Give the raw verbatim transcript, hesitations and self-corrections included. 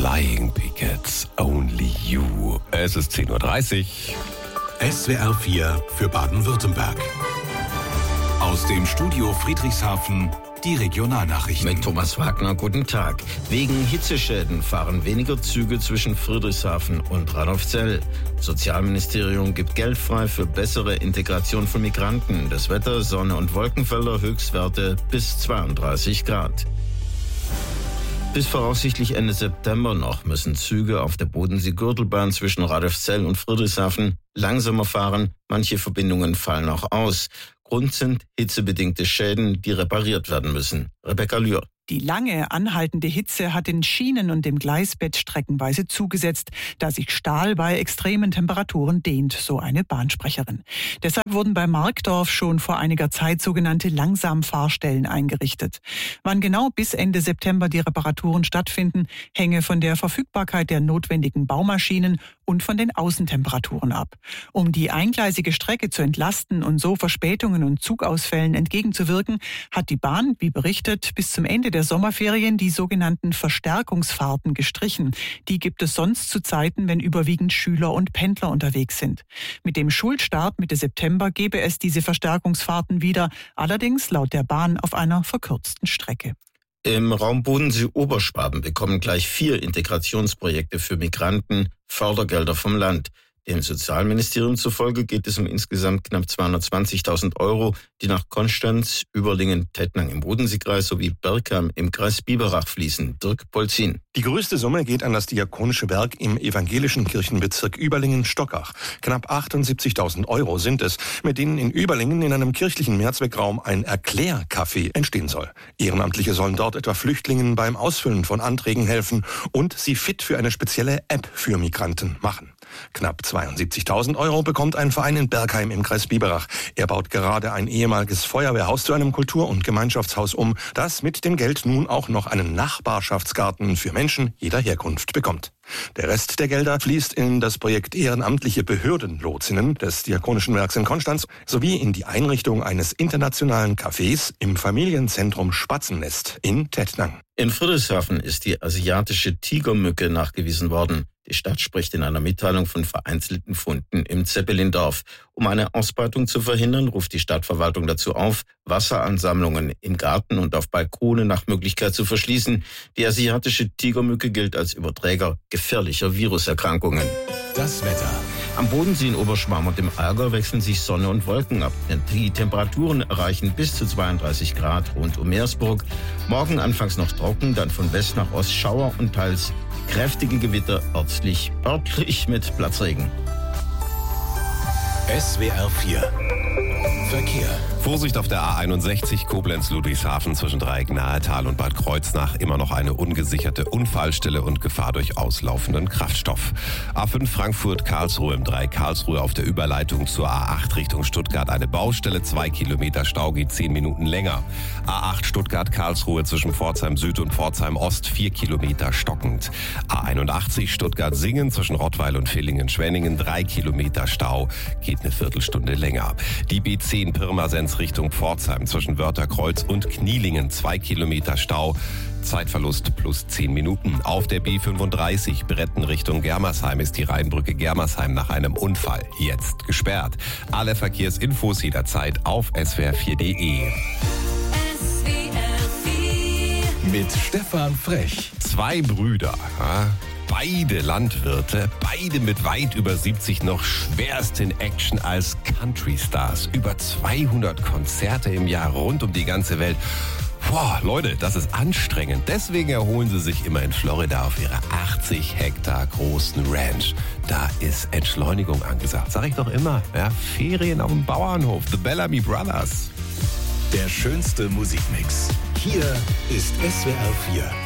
Flying Pickets, Only You. Es ist zehn Uhr dreißig. S W R vier für Baden-Württemberg. Aus dem Studio Friedrichshafen die Regionalnachrichten. Mit Thomas Wagner, guten Tag. Wegen Hitzeschäden fahren weniger Züge zwischen Friedrichshafen und Radolfzell. Sozialministerium gibt Geld frei für bessere Integration von Migranten. Das Wetter, Sonne und Wolkenfelder, Höchstwerte bis zweiunddreißig Grad. Bis voraussichtlich Ende September noch müssen Züge auf der Bodensee-Gürtelbahn zwischen Radolfzell und Friedrichshafen langsamer fahren. Manche Verbindungen fallen auch aus. Grund sind hitzebedingte Schäden, die repariert werden müssen. Rebecca Lühr. Die lange anhaltende Hitze hat den Schienen und dem Gleisbett streckenweise zugesetzt, da sich Stahl bei extremen Temperaturen dehnt, so eine Bahnsprecherin. Deshalb wurden bei Markdorf schon vor einiger Zeit sogenannte Langsamfahrstellen eingerichtet. Wann genau bis Ende September die Reparaturen stattfinden, hänge von der Verfügbarkeit der notwendigen Baumaschinen und von den Außentemperaturen ab. Um die eingleisige Strecke zu entlasten und so Verspätungen und Zugausfällen entgegenzuwirken, hat die Bahn, wie berichtet, bis zum Ende der Sommerferien die sogenannten Verstärkungsfahrten gestrichen. Die gibt es sonst zu Zeiten, wenn überwiegend Schüler und Pendler unterwegs sind. Mit dem Schulstart Mitte September gäbe es diese Verstärkungsfahrten wieder, allerdings laut der Bahn auf einer verkürzten Strecke. Im Raum Bodensee-Oberschwaben bekommen gleich vier Integrationsprojekte für Migranten Fördergelder vom Land. Dem Sozialministerium zufolge geht es um insgesamt knapp zweihundertzwanzigtausend Euro, die nach Konstanz, Überlingen, Tettnang im Bodenseekreis sowie Bergheim im Kreis Biberach fließen. Dirk Polzin. Die größte Summe geht an das Diakonische Werk im evangelischen Kirchenbezirk Überlingen-Stockach. Knapp achtundsiebzigtausend Euro sind es, mit denen in Überlingen in einem kirchlichen Mehrzweckraum ein Erklärcafé entstehen soll. Ehrenamtliche sollen dort etwa Flüchtlingen beim Ausfüllen von Anträgen helfen und sie fit für eine spezielle App für Migranten machen. Knapp zweiundsiebzigtausend Euro bekommt ein Verein in Bergheim im Kreis Biberach. Er baut gerade ein ehemaliges Feuerwehrhaus zu einem Kultur- und Gemeinschaftshaus um, das mit dem Geld nun auch noch einen Nachbarschaftsgarten für Menschen jeder Herkunft bekommt. Der Rest der Gelder fließt in das Projekt Ehrenamtliche Behördenlotsinnen des Diakonischen Werks in Konstanz sowie in die Einrichtung eines internationalen Cafés im Familienzentrum Spatzennest in Tettnang. In Friedrichshafen ist die asiatische Tigermücke nachgewiesen worden. Die Stadt spricht in einer Mitteilung von vereinzelten Funden im Zeppelindorf. Um eine Ausbreitung zu verhindern, ruft die Stadtverwaltung dazu auf, Wasseransammlungen im Garten und auf Balkone nach Möglichkeit zu verschließen. Die asiatische Tigermücke gilt als Überträger gefährlicher Viruserkrankungen. Das Wetter. Am Bodensee in Oberschwaben und im Allgäu wechseln sich Sonne und Wolken ab. Die Temperaturen erreichen bis zu zweiunddreißig Grad rund um Meersburg. Morgen anfangs noch trocken, dann von West nach Ost Schauer und teils kräftige Gewitter, örtlich, örtlich mit Platzregen. S W R vier Verkehr. Vorsicht auf der A einundsechzig Koblenz-Ludwigshafen zwischen Dreieck-Nahetal und Bad Kreuznach. Immer noch eine ungesicherte Unfallstelle und Gefahr durch auslaufenden Kraftstoff. A fünf Frankfurt-Karlsruhe im Dreieck Karlsruhe auf der Überleitung zur A acht Richtung Stuttgart. Eine Baustelle, zwei Kilometer Stau, geht zehn Minuten länger. A acht Stuttgart-Karlsruhe zwischen Pforzheim Süd und Pforzheim Ost, vier Kilometer stockend. A einundachtzig Stuttgart-Singen zwischen Rottweil und Villingen-Schwenningen, drei Kilometer Stau, geht eine Viertelstunde länger. Die B zehn Pirmasens Richtung Pforzheim zwischen Wörtherkreuz und Knielingen, zwei Kilometer Stau, Zeitverlust plus zehn Minuten. Auf der B fünfunddreißig Bretten Richtung Germersheim ist die Rheinbrücke Germersheim nach einem Unfall jetzt gesperrt. Alle Verkehrsinfos jederzeit auf S W R vier Punkt de. S W R vier Mit Stefan Frech. Zwei Brüder, ja? Beide Landwirte, beide mit weit über siebzig, noch schwerst in Action als Country-Stars. Über zweihundert Konzerte im Jahr rund um die ganze Welt. Boah, Leute, das ist anstrengend. Deswegen erholen sie sich immer in Florida auf ihrer achtzig Hektar großen Ranch. Da ist Entschleunigung angesagt. Sag ich doch immer, ja, Ferien auf dem Bauernhof. The Bellamy Brothers. Der schönste Musikmix. Hier ist S W R vier.